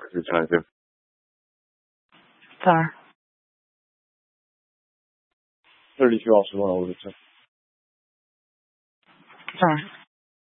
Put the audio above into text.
괜찮으세요? 咋儿？ 这里需要10万欧的钱。 咋儿？